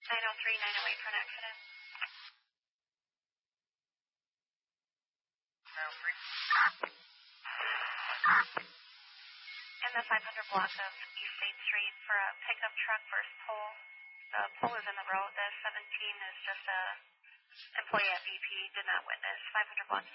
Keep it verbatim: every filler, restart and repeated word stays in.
nine oh three, nine oh eight for an accident. nine oh three. In the five hundred block of East State Street for a pickup truck versus pole. The pole is in the road. The seventeen is just a employee at B P. Did not witness. five hundred block